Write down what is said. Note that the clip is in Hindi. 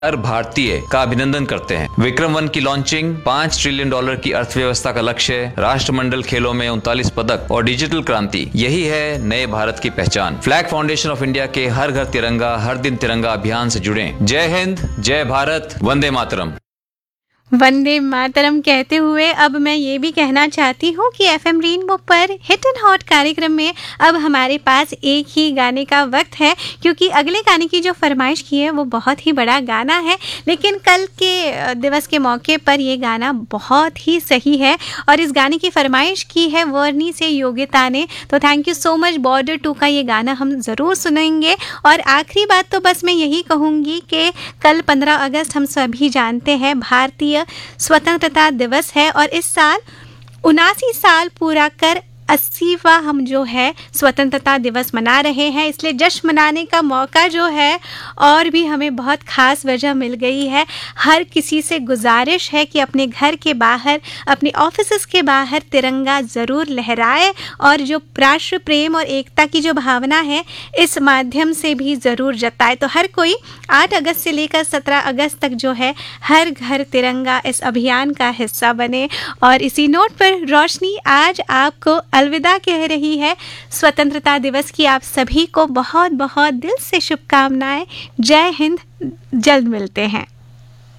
हर भारतीय का अभिनंदन करते हैं। विक्रम-1 की लॉन्चिंग, $5 ट्रिलियन की अर्थव्यवस्था का लक्ष्य, राष्ट्रमंडल खेलों में 39 पदक और डिजिटल क्रांति, यही है नए भारत की पहचान। फ्लैग फाउंडेशन ऑफ इंडिया के हर घर तिरंगा हर दिन तिरंगा अभियान से जुड़ें। जय हिंद, जय भारत, वंदे मातरम। वंदे मातरम कहते हुए अब मैं ये भी कहना चाहती हूँ कि एफएम रेनबो पर हिट एंड हॉट कार्यक्रम में अब हमारे पास एक ही गाने का वक्त है, क्योंकि अगले गाने की जो फरमाइश की है वो बहुत ही बड़ा गाना है, लेकिन कल के दिवस के मौके पर ये गाना बहुत ही सही है और इस गाने की फरमाइश की है वर्णी से योगिता ने। तो thank you so much. Border 2 का ये गाना हम ज़रूर सुनेंगे। और आखिरी बात तो बस मैं यही कहूँगी कि कल 15 अगस्त हम सभी जानते हैं भारतीय स्वतंत्रता दिवस है और इस साल 79 साल पूरा कर 80वां हम जो है स्वतंत्रता दिवस मना रहे हैं। इसलिए जश्न मनाने का मौका जो है और भी हमें बहुत ख़ास वजह मिल गई है। हर किसी से गुजारिश है कि अपने घर के बाहर, अपने ऑफिस के बाहर तिरंगा ज़रूर लहराए और जो राष्ट्र प्रेम और एकता की जो भावना है इस माध्यम से भी ज़रूर जताए। तो हर कोई 8 अगस्त से लेकर 17 अगस्त तक जो है हर घर तिरंगा इस अभियान का हिस्सा बने। और इसी नोट पर रोशनी आज आपको अलविदा कह रही है। स्वतंत्रता दिवस की आप सभी को बहुत बहुत दिल से शुभकामनाएं। जय हिंद, जल्द मिलते हैं।